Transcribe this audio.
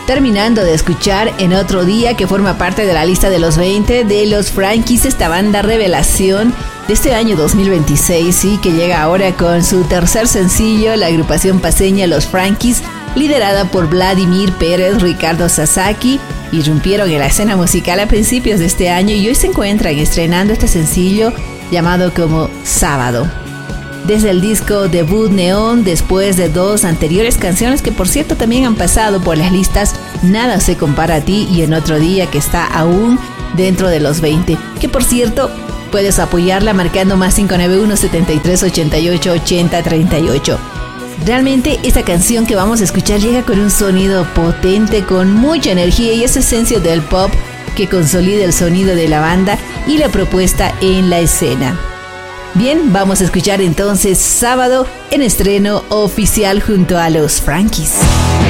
Terminando de escuchar En Otro Día, que forma parte de la lista de los 20 de los Frankies, esta banda revelación de este año 2026, sí, que llega ahora con su tercer sencillo, la agrupación paceña Los Frankies, liderada por Vladimir Pérez, Ricardo Sasaki, irrumpieron en la escena musical a principios de este año y hoy se encuentran estrenando este sencillo llamado como Sábado. Desde el disco debut Neón, después de 2 anteriores canciones que por cierto también han pasado por las listas Nada se compara a ti y En Otro Día, que está aún dentro de los 20, que por cierto puedes apoyarla marcando más 591 73 88 80 38. Realmente esta canción que vamos a escuchar llega con un sonido potente, con mucha energía y esa esencia del pop que consolida el sonido de la banda y la propuesta en la escena. Bien, vamos a escuchar entonces Sábado en estreno oficial junto a los Frankies.